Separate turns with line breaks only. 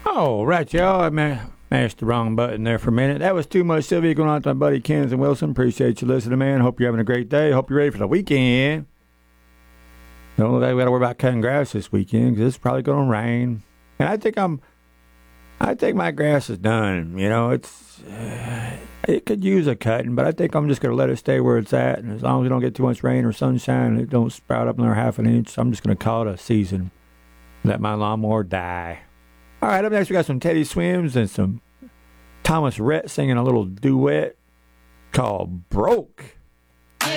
Oh, right, y'all. Mashed the wrong button there for a minute. That was Too Much Sylvia going on to my buddy Kens and Wilson. Appreciate you listening, man. Hope you're having a great day. Hope you're ready for the weekend. Don't look like we got to worry about cutting grass this weekend because it's probably going to rain. And I think my grass is done. You know, it could use a cutting, but I think I'm just going to let it stay where it's at. And as long as we don't get too much rain or sunshine and it don't sprout up another half an inch, I'm just going to call it a season. Let my lawnmower die. All right, up next we got some Teddy Swims and some Thomas Rhett singing a little duet called Broke.